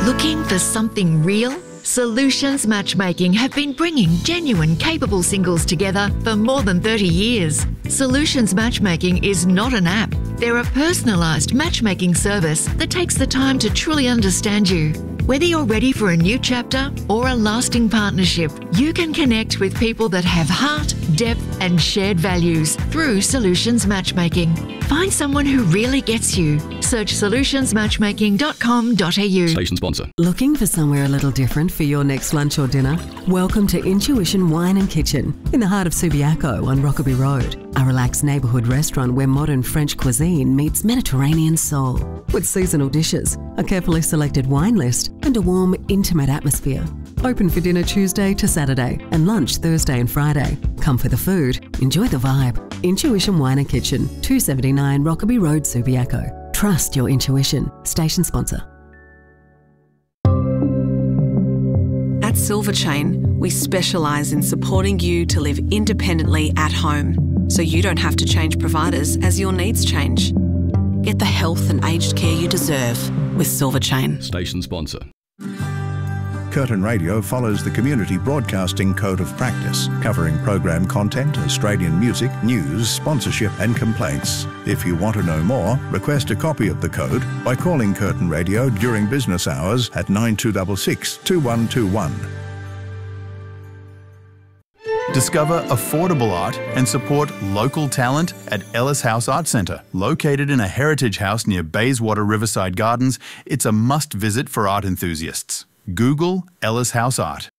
Looking for something real? Solutions Matchmaking have been bringing genuine, capable singles together for more than 30 years. Solutions Matchmaking is not an app. They're a personalised matchmaking service that takes the time to truly understand you. Whether you're ready for a new chapter or a lasting partnership, you can connect with people that have heart, depth and shared values through Solutions Matchmaking. Find someone who really gets you. Search solutionsmatchmaking.com.au. Station sponsor. Looking for somewhere a little different for your next lunch or dinner? Welcome to Intuition Wine and Kitchen in the heart of Subiaco on Rockaby Road. A relaxed neighbourhood restaurant where modern French cuisine meets Mediterranean soul. With seasonal dishes, a carefully selected wine list and a warm, intimate atmosphere. Open for dinner Tuesday to Saturday and lunch Thursday and Friday. Come for the food, enjoy the vibe. Intuition Wine and Kitchen, 279 Rockaby Road, Subiaco. Trust your intuition. Station sponsor. At Silver Chain, we specialise in supporting you to live independently at home, so you don't have to change providers as your needs change. Get the health and aged care you deserve with Silver Chain. Station sponsor. Curtin Radio follows the Community Broadcasting Code of Practice, covering program content, Australian music, news, sponsorship and complaints. If you want to know more, request a copy of the code by calling Curtin Radio during business hours at 9266 2121. Discover affordable art and support local talent at Ellis House Art Centre. Located in a heritage house near Bayswater Riverside Gardens, it's a must-visit for art enthusiasts. Google Ellis House Art.